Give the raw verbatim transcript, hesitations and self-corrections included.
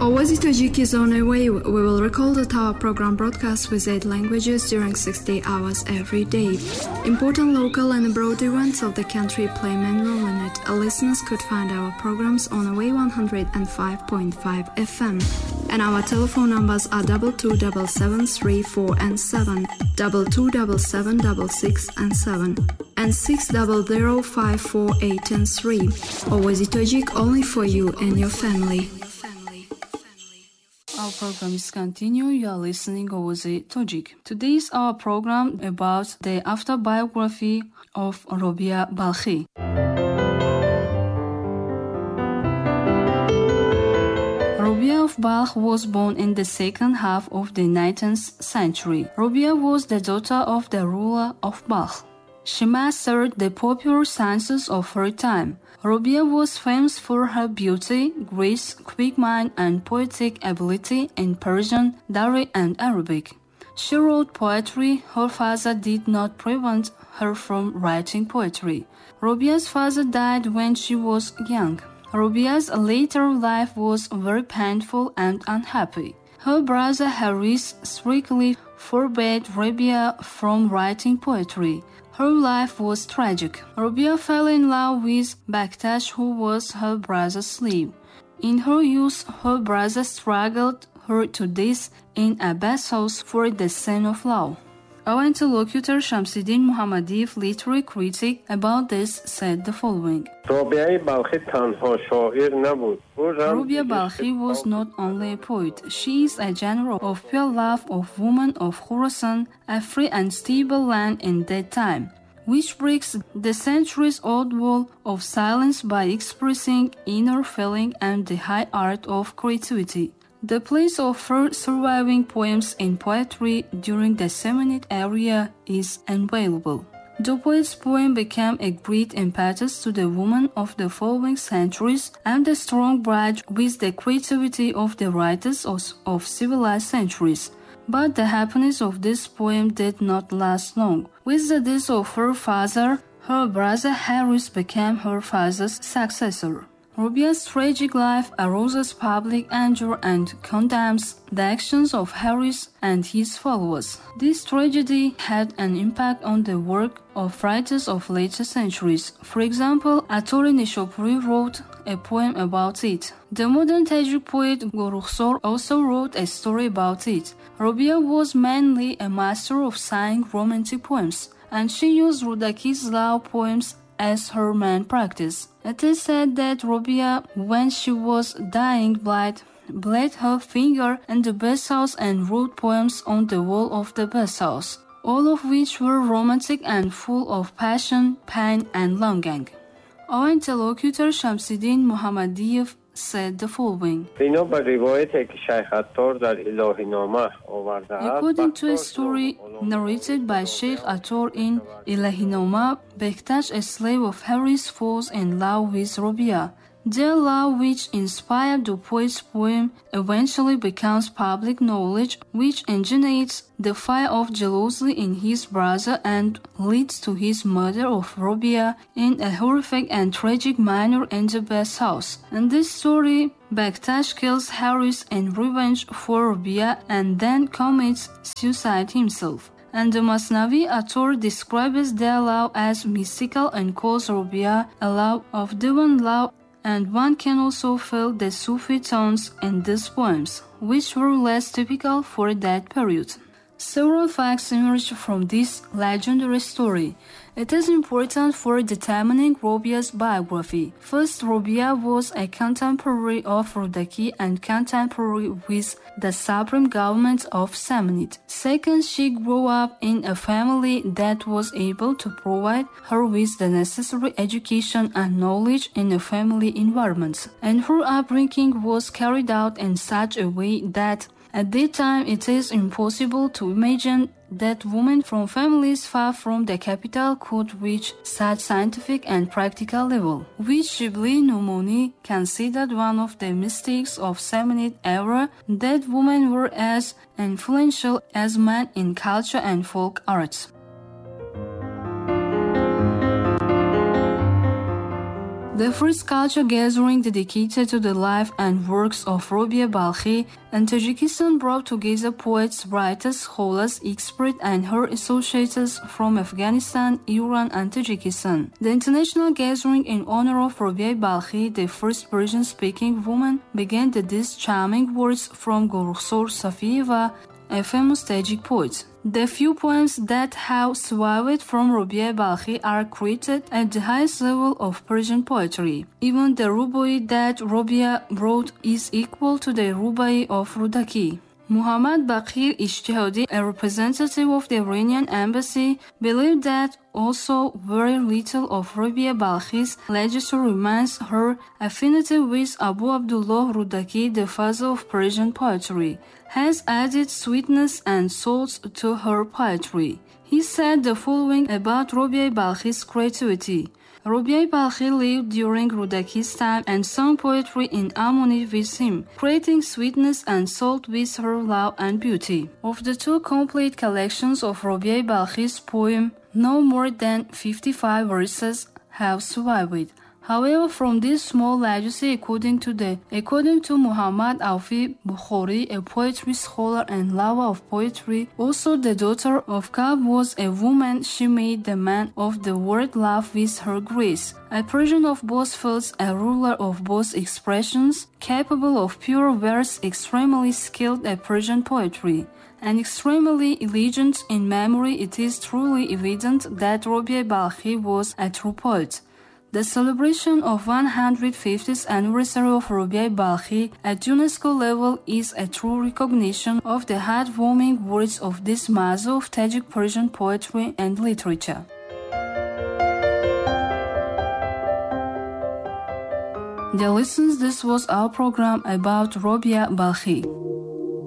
Oazi Tajik is on our way. We will recall that our program broadcasts with eight languages during sixty hours every day. Important local and abroad events of the country play main role in it. Our listeners could find our programs on Away one hundred five point five F M. And our telephone numbers are double two double seven three four and seven, double two double seven double six and seven, and six double zero five four eight and three. Oazi Tajik only for you and your family. Our program is continue. You are listening Oazi Tajik. Today is our program about the autobiography of Robia Balkhi. Robia of Balkh was born in the second half of the nineteenth century. Robia was the daughter of the ruler of Balkh. She mastered the popular sciences of her time. Robia was famous for her beauty, grace, quick mind, and poetic ability in Persian, Dari, and Arabic. She wrote poetry. Her father did not prevent her from writing poetry. Robia's father died when she was young. Robia's later life was very painful and unhappy. Her brother Haris strictly forbade Robia from writing poetry. Her life was tragic. Robia fell in love with Bakhtash, who was her brother's slave. In her youth, her brother struggled her to death in a bathhouse for the sin of love. Our interlocutor Shamsuddin Muhammadiyev, literary critic, about this said the following. Robia Balkhi was not only a poet. She is a general of pure love of women of Khorasan, a free and stable land in that time, which breaks the centuries-old wall of silence by expressing inner feeling and the high art of creativity. The place of her surviving poems in poetry during the Samanid era is invaluable. The poet's poem became a great impetus to the women of the following centuries and a strong bridge with the creativity of the writers of, of civilized centuries. But the happiness of this poem did not last long. With the death of her father, her brother Haris became her father's successor. Robia's tragic life arouses public anger and condemns the actions of Haris and his followers. This tragedy had an impact on the work of writers of later centuries. For example, Atoli Nishapuri wrote a poem about it. The modern Tajik poet Gorukhsor also wrote a story about it. Robia was mainly a master of saying romantic poems, and she used Rudaki's love poems as her main practice. It is said that Robia, when she was dying blind, bled her finger in the bathhouse and wrote poems on the wall of the bathhouse, all of which were romantic and full of passion, pain, and longing. Our interlocutor Shamsuddin Muhammadiyev said the following. According to a story narrated by Sheikh Ator in Ilahinoma, Bakhtash, a slave of Haris, falls in love with Robia. Their love, which inspired the poet's poem, eventually becomes public knowledge, which ingenerates the fire of jealousy in his brother and leads to his murder of Robia in a horrific and tragic manner in the bathhouse. In this story, Bakhtash kills Haris in revenge for Robia and then commits suicide himself. And the Masnavi Ator describes their love as mystical and calls Robia a love of divine love. And one can also feel the Sufi tones in these poems, which were less typical for that period. Several facts emerge from this legendary story. It is important for determining Robia's biography. First, Robia was a contemporary of Rudaki and contemporary with the supreme government of Samanid. Second, she grew up in a family that was able to provide her with the necessary education and knowledge in a family environment. And her upbringing was carried out in such a way that at that time, it is impossible to imagine that women from families far from the capital could reach such scientific and practical level, which Shibli Numoni considered one of the mistakes of Samanid era, that women were as influential as men in culture and folk arts. The first culture gathering dedicated to the life and works of Robia Balkhi in Tajikistan brought together poets, writers, scholars, experts, and her associates from Afghanistan, Iran, and Tajikistan. The international gathering in honor of Robia Balkhi, the first Persian-speaking woman, began with these charming words from Gulrukhsor Safieva, a famous Tajik poet. The few poems that have survived from Robia Balkhi are created at the highest level of Persian poetry. Even the rubai that Robia wrote is equal to the rubai of Rudaki. Muhammad Baqir Ijtihadi, a representative of the Iranian embassy, believed that also very little of Robia Balkhi's legacy remains her affinity with Abu Abdullah Rudaki, the father of Persian poetry, has added sweetness and salt to her poetry. He said the following about Robia Balkhi's creativity. Robia Balkhi lived during Rudaki's time and sang poetry in harmony with him, creating sweetness and salt with her love and beauty. Of the two complete collections of Robia Balkhi's poem, no more than fifty-five verses have survived. However, from this small legacy, according to the according to Muhammad Aufi Bukhari, a poetry scholar and lover of poetry, also the daughter of Ka'b was a woman. She made the man of the world laugh with her grace. A Persian of both fields, a ruler of both expressions, capable of pure verse, extremely skilled at Persian poetry, and extremely elegant in memory, it is truly evident that Robia Balkhi was a true poet. The celebration of one hundred fiftieth anniversary of Robia Balkhi at UNESCO level is a true recognition of the heartwarming words of this mother of Tajik Persian poetry and literature. Dear listeners, this was our program about Robia Balkhi.